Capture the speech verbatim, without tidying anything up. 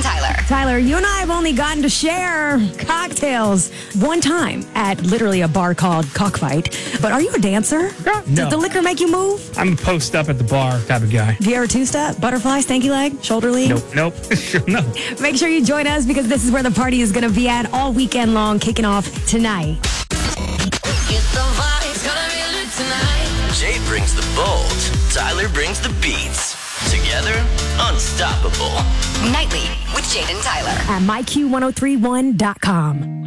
and Tyler. Tyler, you and I have only gotten to share cocktails one time at literally a bar called Cockfight. But are you a dancer? No. Does the liquor make you move? I'm a post up at the bar type of guy. Have you ever two-step, butterfly, stanky leg, shoulder lead? Nope, nope. No. Make sure you join us because this is where the party is going to be at all weekend long, kicking off tonight. Jay brings the bold, Tyler brings the beats. Together, unstoppable. Nightly with Jade and Tyler. At my Q one oh three one dot com.